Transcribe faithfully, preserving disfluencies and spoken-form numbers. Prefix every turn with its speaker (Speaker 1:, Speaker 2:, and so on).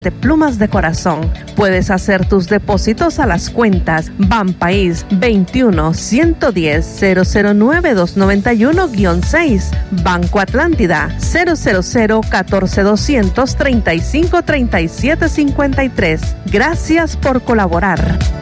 Speaker 1: de Plumas de Corazón. Puedes hacer tus depósitos a las cuentas Banpaís veintiuno, ciento diez, cero cero nueve, doscientos noventa y uno guion seis, Banco Atlántida cero cero cero, catorce, doscientos, treinta y cinco, treinta y siete cincuenta y tres. Gracias por colaborar.